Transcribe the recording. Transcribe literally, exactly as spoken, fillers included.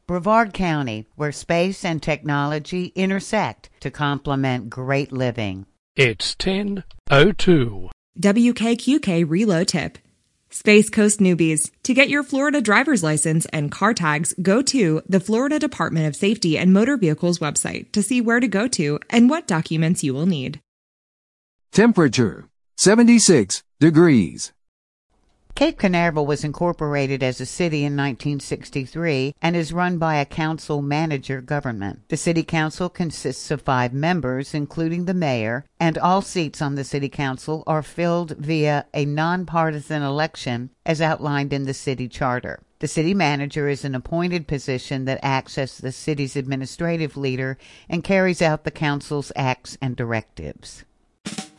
Brevard County, where space and technology intersect to complement great living. It's ten oh two. W K Q K Reload Tip. Space Coast newbies. To get your Florida driver's license and car tags, go to the Florida Department of Safety and Motor Vehicles website to see where to go to and what documents you will need. Temperature, seventy-six degrees. Cape Canaveral was incorporated as a city in nineteen sixty-three and is run by a council-manager government. The city council consists of five members, including the mayor, and all seats on the city council are filled via a nonpartisan election as outlined in the city charter. The city manager is an appointed position that acts as the city's administrative leader and carries out the council's acts and directives.